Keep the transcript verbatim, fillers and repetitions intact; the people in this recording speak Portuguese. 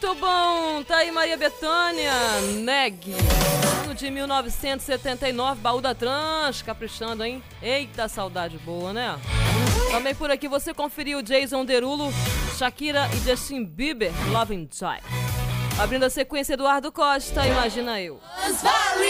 Muito bom! Tá aí Maria Bethânia, Neg. Ano de mil novecentos e setenta e nove, Baú da Trans, caprichando, hein? Eita, saudade boa, né? Também por aqui você conferiu Jason Derulo, Shakira e Justin Bieber, Love and Joy. Abrindo a sequência, Eduardo Costa, Imagina Eu.